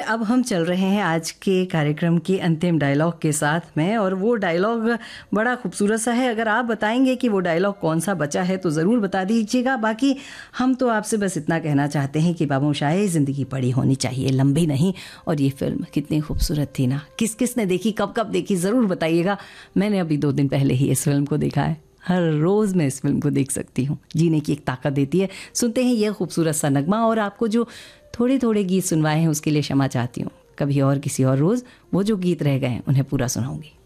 अब हम चल रहे हैं आज के कार्यक्रम के अंतिम डायलॉग के साथ में, और वो डायलॉग बड़ा खूबसूरत सा है। अगर आप बताएंगे कि वो डायलॉग कौन सा बचा है तो ज़रूर बता दीजिएगा। बाकी हम तो आपसे बस इतना कहना चाहते हैं कि बाबूशाही ज़िंदगी बड़ी होनी चाहिए, लंबी नहीं। और ये फिल्म कितनी खूबसूरत थी ना, किस किस ने देखी, कब कब देखी, ज़रूर बताइएगा। मैंने अभी 2 दिन पहले ही इस फिल्म को देखा है। हर रोज़ मैं इस फिल्म को देख सकती हूँ, जीने की एक ताकत देती है। सुनते हैं यह खूबसूरत सा नगमा, और आपको जो थोड़े थोड़े गीत सुनवाए हैं उसके लिए क्षमा चाहती हूँ। कभी और किसी और रोज़ वो जो गीत रह गए हैं उन्हें पूरा सुनाऊंगी।